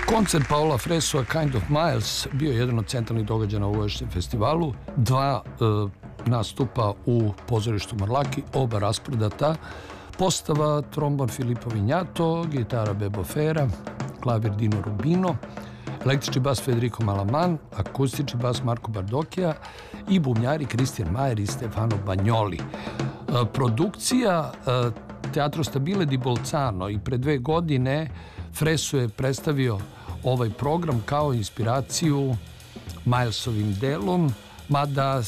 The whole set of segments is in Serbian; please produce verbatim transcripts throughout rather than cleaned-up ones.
Koncert Paola Freso, Kind of Miles, bio je jedan od centralnih događaja na ovogodišnjem festivalu. Dva e, nastupa u pozorištu Morlaki, oba rasprodata. Postava trombon Filippo Vignato, gitara Bebo Fera, klavir Dino Rubino, električni bas Federico Malaman, akustični bas Marco Bardocchia i bubnjari Christian Mayer i Stefano Bagnoli. E, produkcija e, Teatro Stabile di Bolzano i pre dve godine Freso je predstavio ovaj program kao inspiraciju Milesovim delom, mada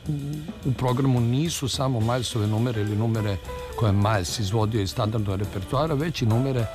u programu nisu samo Milesove numere ili numere koje je Miles izvodio iz standardnog repertoara, već i numere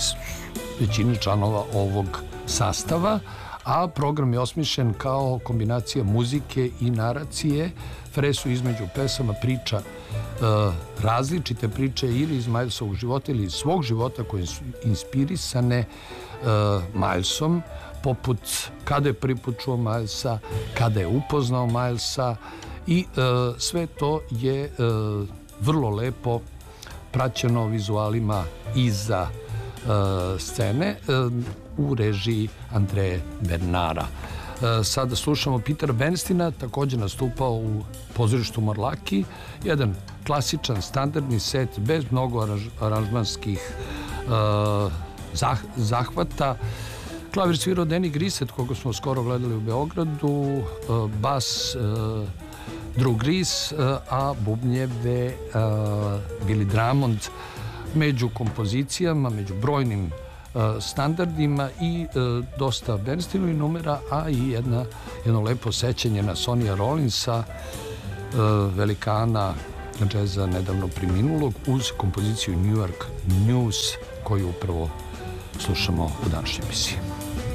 većine članova ovog sastava, a program je osmišljen kao kombinacija muzike i naracije. Freso između pesama priča Uh, različite priče ili iz Milesovog života ili iz svog života koje su inspirisane uh, Milesom, poput kada je prvi put čuo Milesa, kada je upoznao Milesa i uh, sve to je uh, vrlo lepo praćeno vizualima iza uh, scene uh, u režiji Andreje Bernara. Uh, sada slušamo Petera Bernsteina, također nastupao u pozorištu Morlaki, jedan klasičan, standardni set, bez mnogo aranž, aranžmanskih uh, zah, zahvata. Klavir svirao Danny Grissett, koga smo skoro gledali u Beogradu, uh, bas uh, Drew Gris, uh, a bubnjeve uh, Billy Drummond. Među kompozicijama, među brojnim uh, standardima i uh, dosta Bernsteinovih numera, a i jedna, jedno lepo sećanje na Sonija Rollinsa, uh, velikana džeza nedavno preminulog, uz kompoziciju New York News koju upravo slušamo u današnjoj emisiji.